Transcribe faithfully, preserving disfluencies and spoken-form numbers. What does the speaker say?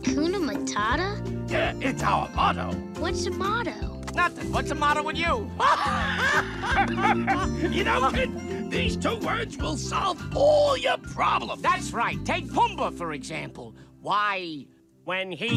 Hakuna Matata? Yeah, it's our motto. What's a motto? Nothing. What's the matter with you? You know, kid, these two words will solve all your problems. That's right. Take Pumbaa, for example. Why, when he